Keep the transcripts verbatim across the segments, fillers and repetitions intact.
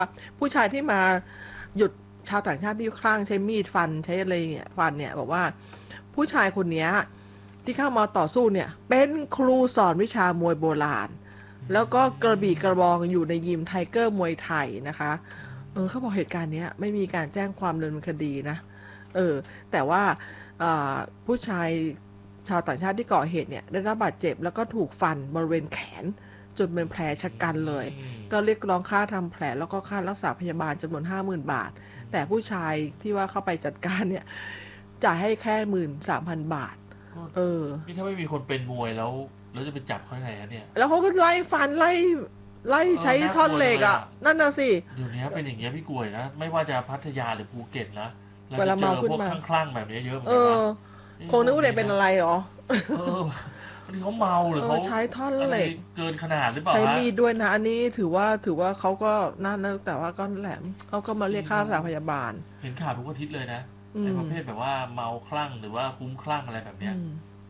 ผู้ชายที่มาหยุดชาวต่างชาติที่คลั่งใช้มีดฟันใช้อะไรเนี่ยฟันเนี่ยบอกว่าผู้ชายคนนี้ที่เข้ามาต่อสู้เนี่ยเป็นครูสอนวิชามวยโบราณแล้วก็กระบี่กระบองอยู่ในยิมไทเกอร์มวยไทยนะคะเออเขาบอกเหตุการณ์นี้ไม่มีการแจ้งความดำเนินคดีนะเออแต่ว่าผู้ชายชาวต่างชาติที่ก่อเหตุเนี่ยได้รับบาดเจ็บแล้วก็ถูกฟันบริเวณแขนจนเป็นแผลชะกันเลยก็เรียกร้องค่าทำแผลแล้วก็ค่ารักษาพยาบาลจำนวนห้าหมื่นบาทแต่ผู้ชายที่ว่าเข้าไปจัดการเนี่ยจ่ายให้แค่หมื่นสามพันบาทเออนี่ถ้าไม่มีคนเป็นมวยแล้วแล้วจะไปจับเขาไหนเนี่ยแล้วเขาก็ไล่ฟันไล่ไล่ใช้ท่อนเหล็กอ่ะนั่นน่ะสิเดี๋ยวนี้เป็นอย่างเงี้ยพี่กวยนะไม่ว่าจะพัทยาหรือภูเก็ตนะเวลาเจอพวกคลั่งๆแบบนี้เยอะเหมือนกันนะคงนึกว่าเด็กเป็นอะไรหรอเออวันนี้เขาเมาหรือเขาใช้ท่อนเหล็กเกินขนาดหรือเปล่าใช้มีดด้วยนะอันนี้ถือว่าถือว่าเขาก็นั่นนะแต่ว่าก็แหลมเขาก็มาเรียกค่ารักษาพยาบาลเห็นข่าวทุกอาทิตย์เลยนะในประเภทแบบว่าเมาคลั่งหรือว่าคุ้มคลั่งอะไรแบบเนี้ย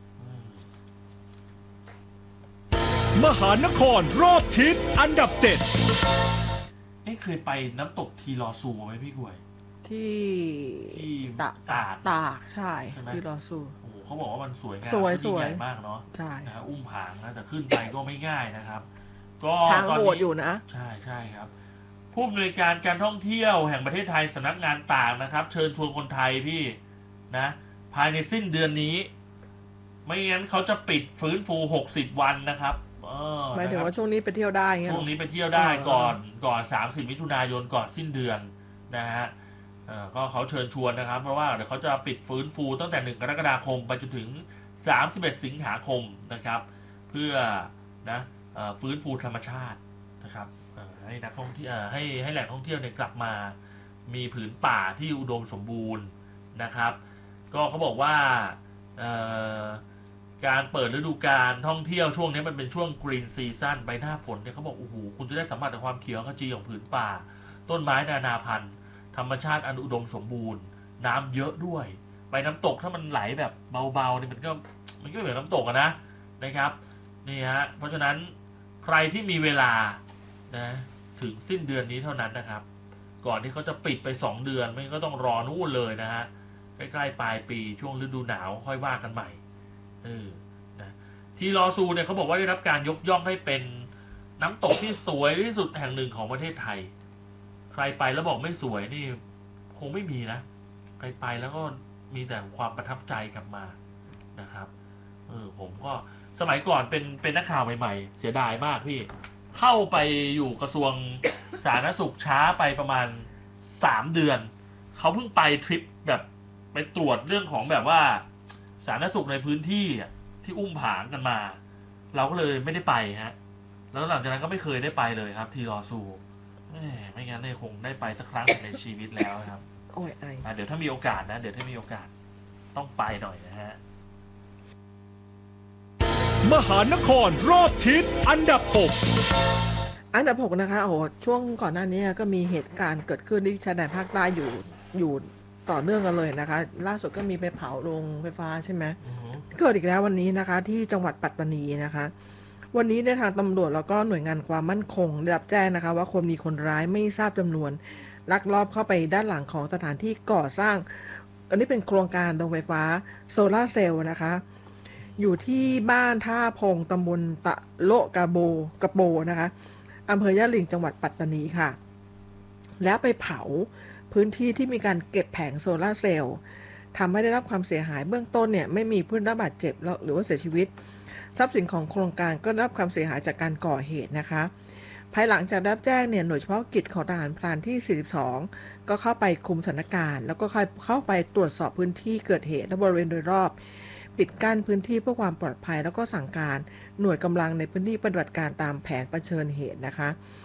มหานครรอบทิศอันดับเจ็ดเอ้เคยไปน้ำตกทีลอซูไหมพี่กวยที่ที่ตากตากตากใช่ทีลอซูโอ้โหเขาบอกว่ามันสวยงามสวยสวยใหญ่มากเนาะใช่นะอุ้มผางนะแต่ขึ้นไปก็ไม่ง่ายนะครับก็ทางโหดอยู่นะใช่ใช่ครับผู้อำนวยการการท่องเที่ยวแห่งประเทศไทยสำนักงานตากนะครับเชิญชวนคนไทยพี่นะภายในสิ้นเดือนนี้ไม่งั้นเขาจะปิดฟื้นฟูหกสิบวันนะครับหมายถึงว่าช่วงนี้ไปเที่ยวได้ช่วงนี้ไปเที่ยวได้ก่อนก่อนสามสิบมิถุนายนก่อนสิ้นเดือนนะฮะก็เขาเชิญชวนนะครับเพราะว่าเดี๋ยวเขาจะปิดฟื้นฟูตั้งแต่หนึ่งกรกฎาคมไปจนถึงสามสิบเอ็ดสิงหาคมนะครับเพื่อนะฟื้นฟูธรรมชาตินะครับให้นักท่องเที่ยวให้ให้แหล่งท่องเที่ยวเนี่ยกลับมามีผืนป่าที่อุดมสมบูรณ์นะครับก็เขาบอกว่าการเปิดฤดูกาลท่องเที่ยวช่วงนี้มันเป็นช่วงกรีนซีซั่นใบหน้าฝนเนี่ยเขาบอกโอ้โหคุณจะได้สัมผัสกับความเขียวขจีของผืนป่าต้นไม้นานาพันธุ์ธรรมชาติอันอุดมสมบูรณ์น้ำเยอะด้วยไปน้ำตกถ้ามันไหลแบบเบาๆเนี่ยมันก็มันก็เหมือนน้ำตกนะนะครับนี่ฮะเพราะฉะนั้นใครที่มีเวลานะถึงสิ้นเดือนนี้เท่านั้นนะครับก่อนที่เขาจะปิดไปสองเดือนไม่ก็ต้องรอนู่นเลยนะฮะใกล้ๆปลายปีช่วงฤดูหนาวค่อยว่ากันใหม่เออนะทีลอซูเนี่ยเขาบอกว่าได้รับการยกย่องให้เป็นน้ำตกที่สวยที่สุดแห่งหนึ่งของประเทศไทยใครไปแล้วบอกไม่สวยนี่คงไม่มีนะใครไปแล้วก็มีแต่ความประทับใจกลับมานะครับเออผมก็สมัยก่อนเป็นเป็นนักข่าวใหม่ๆเสียดายมากพี่เข้าไปอยู่กระทรวงสาธารณสุขช้าไปประมาณสามเดือนเขาเพิ่งไปทริปแบบไปตรวจเรื่องของแบบว่าสาธารณสุขในพื้นที่ที่อุ้มผางกันมาเราก็เลยไม่ได้ไปฮะแล้วหลังจากนั้นก็ไม่เคยได้ไปเลยครับทีรอซูไม่งั้นเนี่ยคงได้ไปสักครั้งในชีวิตแล้วครับโอ้ยไอเดี๋ยวถ้ามีโอกาสนะเดี๋ยวถ้ามีโอกาสต้องไปหน่อยนะฮะมหานครรอบทิศอันดับหกอันดับหกนะคะโอ้ช่วงก่อนหน้านี้ก็มีเหตุการณ์เกิดขึ้นที่ชายแดนภาคใต้อยู่อยู่ต่อเนื่องกันเลยนะคะล่าสุดก็มีไปเผาโรงไฟฟ้าใช่ไหม uh-huh. เกิดอีกแล้ววันนี้นะคะที่จังหวัดปัตตานีนะคะวันนี้ในทางตำรวจแล้วก็หน่วยงานความมั่นคงได้รับแจ้งนะคะว่าคนมีคนร้ายไม่ทราบจำนวนลักลอบเข้าไปด้านหลังของสถานที่ก่อสร้างอันนี้เป็นโครงการโรงไฟฟ้าโซลาร์เซลล์นะคะอยู่ที่บ้านท่าพงตำบลตะโลกะโบกะโบนะคะอำเภอยะหลิ่งจังหวัดปัตตานีค่ะแล้วไปเผาพื้นที่ที่มีการเก็บแผงโซลาร์เซลล์ทำให้ได้รับความเสียหายเบื้องต้นเนี่ยไม่มีผู้ได้รับบาดเจ็บหรือว่าเสียชีวิตทรัพย์สินของโครงการก็ได้รับความเสียหายจากการก่อเหตุนะคะภายหลังจากได้รับแจ้งเนี่ยหน่วยเฉพาะกิจของทหารพรานที่สี่สิบสองก็เข้าไปคุมสถานการณ์แล้วก็เข้าไปตรวจสอบพื้นที่เกิดเหตุและบริเวณโดยรอบปิดกั้นพื้นที่เพื่อความปลอดภัยแล้วก็สั่งการหน่วยกำลังในพื้นที่ปฏิบัติการตามแผนเผชิญเหตุนะคะ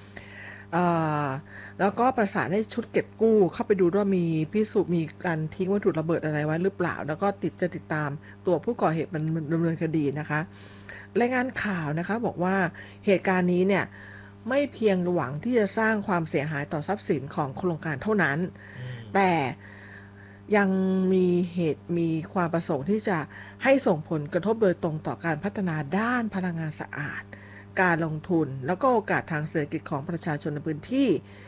แล้วก็ประสานให้ชุดเก็บกู้เข้าไปดูว่ามีพิสูจน์มีการทิ้งวัตถุระเบิดอะไรไว้หรือเปล่าแล้วก็ติดจะติดตามตัวผู้ก่อเหตุมันดำเนินคดีนะคะรายงานข่าวนะคะบอกว่าเหตุการณ์นี้เนี่ยไม่เพียงหวังที่จะสร้างความเสียหายต่อทรัพย์สินของโครงการเท่านั้นแต่ยังมีเหตุมีความประสงค์ที่จะให้ส่งผลกระทบโดยตรงต่อการพัฒนาด้านพลังงานสะอาดการลงทุนแล้วก็โอกาสทางเศรษฐกิจของประชาชนในพื้นที่